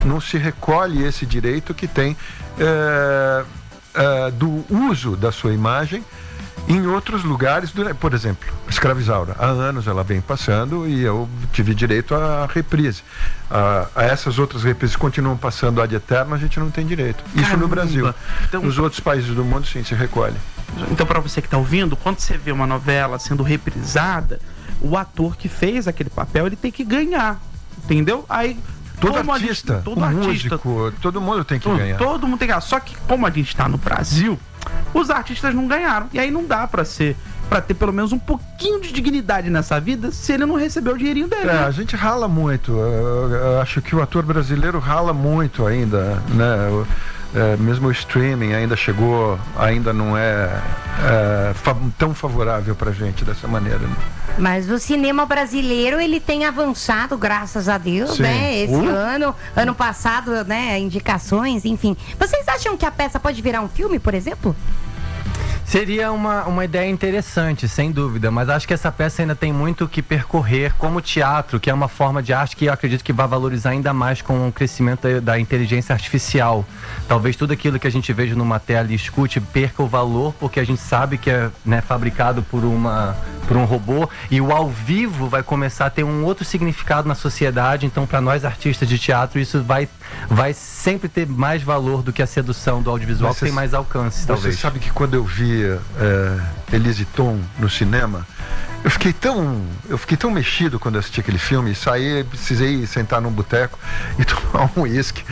não se recolhe esse direito que tem do uso da sua imagem em outros lugares, por exemplo, Escravizaura. Há anos ela vem passando e eu tive direito à reprise. A essas outras reprises continuam passando ad eterno, a gente não tem direito. Isso Caramba. no Brasil. Então, nos outros países do mundo, sim, se recolhe. Então, para você que está ouvindo, quando você vê uma novela sendo reprisada, o ator que fez aquele papel, ele tem que ganhar, entendeu? Aí todo artista, músico, todo mundo tem que ganhar. Todo mundo tem que ganhar. Só que como a gente está no Brasil, os artistas não ganharam. E aí não dá para ter pelo menos um pouquinho de dignidade nessa vida se ele não receber o dinheirinho dele. A gente rala muito. Eu acho que o ator brasileiro rala muito ainda, né? Mesmo o streaming ainda não é tão favorável pra gente dessa maneira, né? Mas o cinema brasileiro, ele tem avançado, graças a Deus, sim, né? Esse ano passado, né? Indicações, enfim. Vocês acham que a peça pode virar um filme, por exemplo? Seria uma ideia interessante, sem dúvida, mas acho que essa peça ainda tem muito que percorrer como teatro, que é uma forma de arte que eu acredito que vai valorizar ainda mais com o crescimento da inteligência artificial. Talvez tudo aquilo que a gente veja numa tela e escute perca o valor, porque a gente sabe que é, né, fabricado por um robô, e o ao vivo vai começar a ter um outro significado na sociedade. Então, para nós artistas de teatro, isso vai sempre ter mais valor do que a sedução do audiovisual, que tem mais alcance, talvez. Você sabe que quando eu vi Elise e Tom no cinema, eu fiquei tão mexido quando eu assisti aquele filme, saí, precisei sentar num boteco e tomar um uísque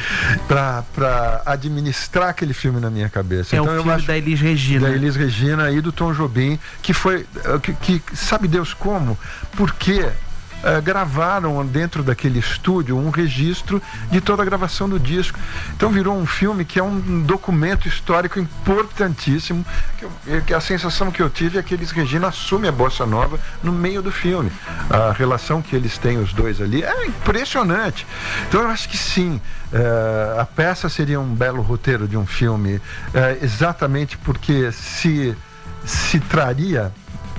para administrar aquele filme na minha cabeça. Então, o filme da Elis Regina. Da Elis Regina e do Tom Jobim, que foi, que sabe Deus como, por quê? Gravaram dentro daquele estúdio um registro de toda a gravação do disco. Então virou um filme que é um documento histórico importantíssimo, que a sensação que eu tive é que Elis Regina assume a bossa nova no meio do filme. A relação que eles têm, os dois ali, é impressionante. Então eu acho que sim, a peça seria um belo roteiro de um filme, exatamente porque se traria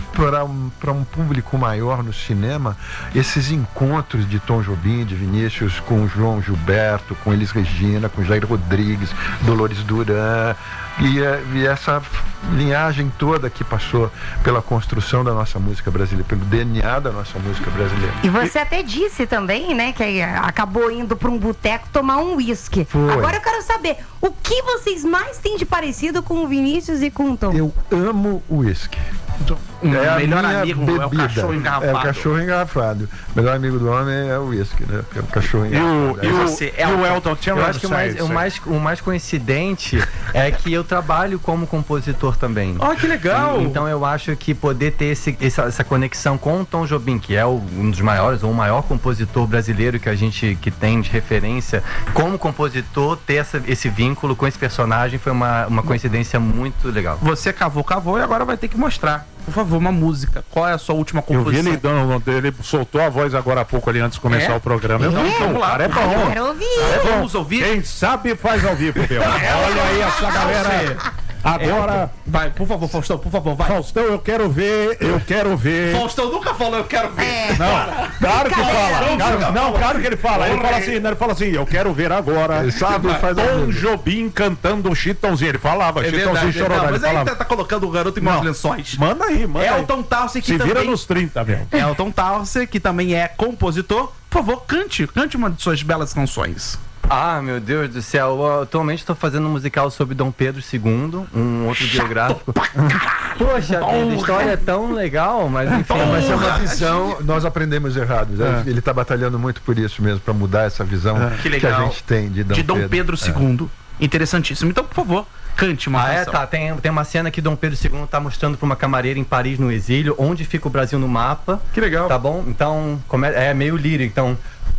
para um público maior no cinema esses encontros de Tom Jobim, de Vinícius com João Gilberto, com Elis Regina, com Jair Rodrigues, Dolores Duran e essa linhagem toda que passou pela construção da nossa música brasileira, pelo DNA da nossa música brasileira. E você até disse também, né, que acabou indo para um boteco tomar um uísque. Agora eu quero saber, o que vocês mais têm de parecido com o Vinícius e com o Tom? Eu amo o uísque. O melhor amigo bebida. É o cachorro engarrafado. É o cachorro engarrafado. O melhor amigo do homem é o uísque, né? É o cachorro engarrafado. E o Elton tinha Eu acho que o mais coincidente é que eu trabalho como compositor também. Oh, que legal! Então eu acho que poder ter essa conexão com o Tom Jobim, que é um dos maiores, ou o maior compositor brasileiro que tem de referência, como compositor, ter esse vínculo com esse personagem foi uma coincidência muito legal. Você cavou e agora vai ter que mostrar. Por favor, uma música. Qual é a sua última composição? Eu vi ele soltou a voz agora há pouco ali antes de começar o programa. Vamos lá. Cara, é bom. Quero ouvir. Vamos ouvir? Quem sabe faz ao vivo, meu. Olha aí essa galera. Agora. Vai, por favor, Faustão, por favor, vai. Faustão, eu quero ver. Faustão nunca falou eu quero ver. Não, claro que fala. Claro que ele fala. Ele fala assim, eu quero ver agora. Ele sabe, faz Tom Jobim cantando Chitãozinho. Ele falava, Chitãozinho Chororó. Mas aí tá colocando o garoto em maus lençóis. Manda aí. Elton Townsend, que também... Se vira nos 30, meu. Elton Townsend, que também é compositor. Por favor, cante uma de suas belas canções. Ah, meu Deus do céu, eu atualmente estou fazendo um musical sobre Dom Pedro II, um outro biográfico. Poxa, a história é tão legal, mas enfim. Mas é uma visão, nós aprendemos errado. Ele está batalhando muito por isso mesmo, para mudar essa visão que a gente tem de Dom Pedro II. Interessantíssimo. Então, por favor, cante uma canção. Tá. Tem uma cena que Dom Pedro II tá mostrando para uma camareira em Paris, no exílio, onde fica o Brasil no mapa. Que legal. Tá bom? Então, é meio lírico. Então,